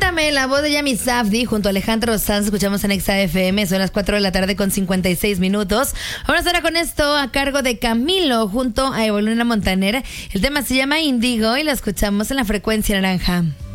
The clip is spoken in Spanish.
Quítame, la voz de Yami Safdie junto a Alejandro Sanz. Escuchamos en Exa FM. Son las 4 de la tarde con 56 minutos. Vamos ahora con esto a cargo de Camilo junto a Evoluna Montaner. El tema se llama Indigo y lo escuchamos en la frecuencia naranja.